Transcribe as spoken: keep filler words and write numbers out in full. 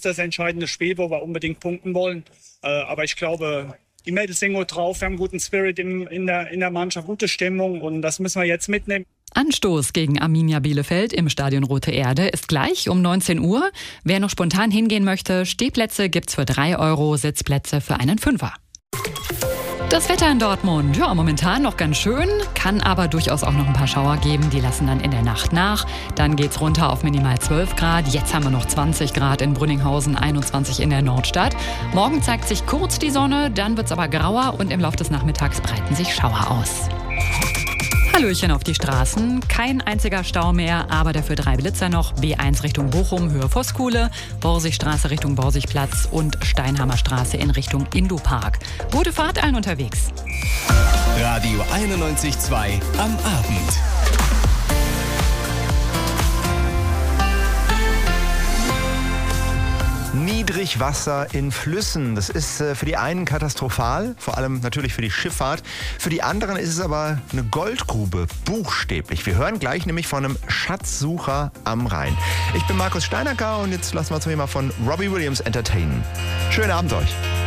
ist das entscheidende Spiel, wo wir unbedingt punkten wollen. Äh, aber ich glaube, die Mädels sind gut drauf, wir haben guten Spirit in, in, der, in der Mannschaft, gute Stimmung und das müssen wir jetzt mitnehmen. Anstoß gegen Arminia Bielefeld im Stadion Rote Erde ist gleich um neunzehn Uhr. Wer noch spontan hingehen möchte, Stehplätze gibt's für drei Euro, Sitzplätze für einen Fünfer. Das Wetter in Dortmund, ja, momentan noch ganz schön, kann aber durchaus auch noch ein paar Schauer geben, die lassen dann in der Nacht nach. Dann geht's runter auf minimal zwölf Grad, jetzt haben wir noch zwanzig Grad in Brünninghausen, einundzwanzig in der Nordstadt. Morgen zeigt sich kurz die Sonne, dann wird's aber grauer und im Laufe des Nachmittags breiten sich Schauer aus. Hallöchen auf die Straßen, kein einziger Stau mehr, aber dafür drei Blitzer noch. B eins Richtung Bochum, Höhe Voskuhle, Borsigstraße Richtung Borsigplatz und Steinhammerstraße in Richtung Indupark. Gute Fahrt allen unterwegs. Radio einundneunzig Komma zwei am Abend. Niedrigwasser in Flüssen. Das ist äh, für die einen katastrophal, vor allem natürlich für die Schifffahrt. Für die anderen ist es aber eine Goldgrube, buchstäblich. Wir hören gleich nämlich von einem Schatzsucher am Rhein. Ich bin Markus Steinacker und jetzt lassen wir uns mal von Robbie Williams entertainen. Schönen Abend euch.